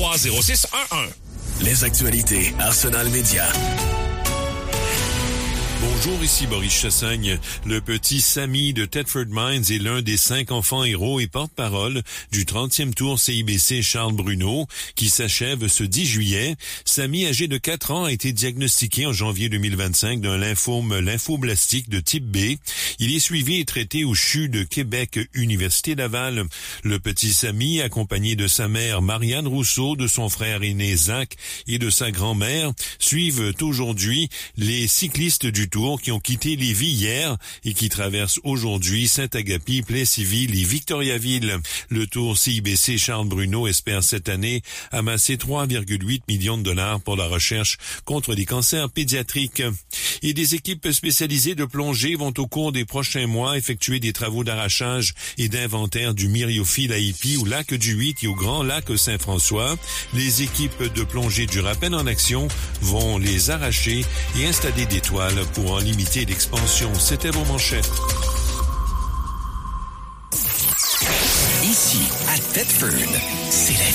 612-833-0611. Les actualités Arsenal Média. Bonjour, ici Boris Chassagne. Le petit Samy de Thetford Mines est l'un des 5 enfants héros et porte-parole du 30e tour CIBC Charles Bruno, qui s'achève ce 10 juillet. Samy, âgé de 4 ans, a été diagnostiqué en janvier 2025 d'un lymphome lymphoblastique de type B. Il est suivi et traité au CHU de Québec, Université Laval. Le petit Samy, accompagné de sa mère Marianne Rousseau, de son frère aîné Zach et de sa grand-mère, suivent aujourd'hui les cyclistes du Tour qui ont quitté Lévis hier et qui traversent aujourd'hui Saint-Agapi, Plessisville et Victoriaville. Le Tour CIBC Charles Bruno espère cette année amasser 3,8 millions de dollars pour la recherche contre les cancers pédiatriques. Et des équipes spécialisées de plongée vont au cours des prochains mois effectuer des travaux d'arrachage et d'inventaire du Myriophile à Hippie au lac du 8 et au Grand Lac Saint-François. Les équipes de plongée du Rappel en Action vont les arracher et installer des toiles pour en limiter l'expansion. C'était vos manchettes. Ici, à Thetford, c'est la